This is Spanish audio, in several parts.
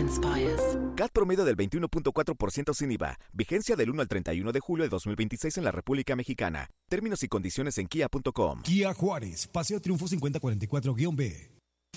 inspires. CAT promedio del 21.4% sin IVA. Vigencia del 1 al 31 de julio de 2026 en la República Mexicana. Términos y condiciones en kia.com. Kia Juárez, Paseo Triunfo 5044-B.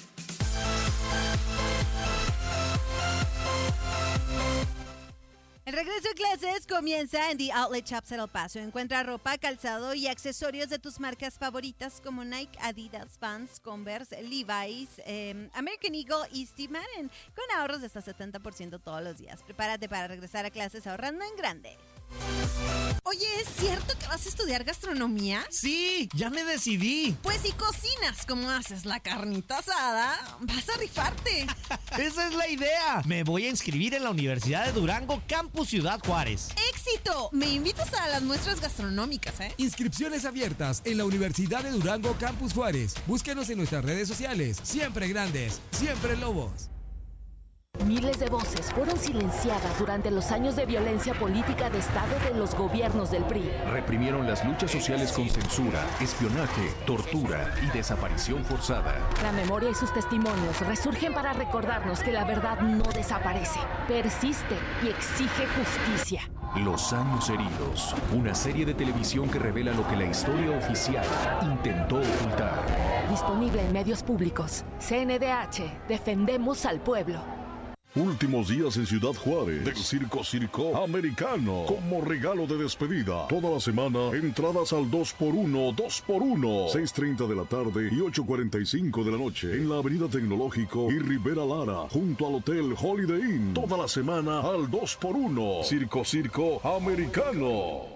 El regreso a clases comienza en The Outlet Shops El Paso. Encuentra ropa, calzado y accesorios de tus marcas favoritas como Nike, Adidas, Vans, Converse, Levi's, American Eagle y Steve Madden, con ahorros de hasta 70% todos los días. Prepárate para regresar a clases ahorrando en grande. Oye, ¿es cierto que vas a estudiar gastronomía? Sí, ya me decidí. Pues si cocinas como haces la carnita asada, vas a rifarte. Esa es la idea. Me voy a inscribir en la Universidad de Durango, Campus Ciudad Juárez. ¡Éxito! Me invitas a las muestras gastronómicas, ¿eh? Inscripciones abiertas en la Universidad de Durango, Campus Juárez. Búsquenos en nuestras redes sociales. Siempre grandes, siempre lobos. Miles de voces fueron silenciadas durante los años de violencia política de Estado de los gobiernos del PRI. Reprimieron las luchas sociales con censura, espionaje, tortura y desaparición forzada. La memoria y sus testimonios resurgen para recordarnos que la verdad no desaparece, persiste y exige justicia. Los años heridos, una serie de televisión que revela lo que la historia oficial intentó ocultar. Disponible en medios públicos. CNDH, defendemos al pueblo. Últimos días en Ciudad Juárez del Circo Americano. Como regalo de despedida. Toda la semana, entradas al 2x1, 2x1. 6:30 de la tarde y 8:45 de la noche. En la Avenida Tecnológico y Rivera Lara. Junto al Hotel Holiday Inn. Toda la semana al 2x1. Circo Americano.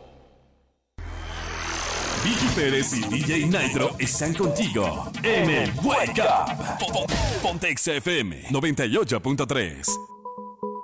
Vicky Pérez y DJ Nitro están contigo en el Wake Up. Pontex FM 98.3.